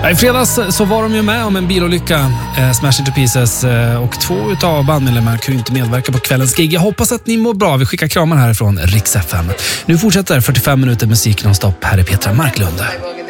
I fredags så var de ju med om en bilolycka, Smash Into Pieces, och 2 utav bandmedlemmar kunde inte medverka på kvällens gig. Jag hoppas att ni mår bra. Vi skickar kramar härifrån Rix FM. Nu fortsätter 45 minuter musik nonstop. Här är Petra Marklund.